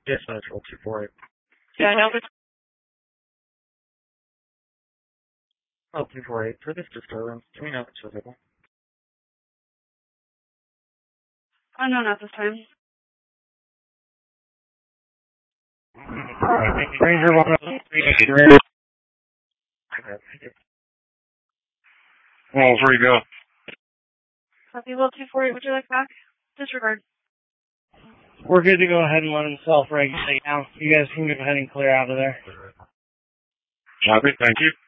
Yes, Central 248. Yeah, I help it. Oh, 248. For this disturbance, do we know if it's physical? Oh, no, not this time. Ranger 103. Well, where you go? Copy, Will 248, would you like back? Disregard. We're good to go ahead and let him self-regulate now. You guys can go ahead and clear out of there. Copy, thank you.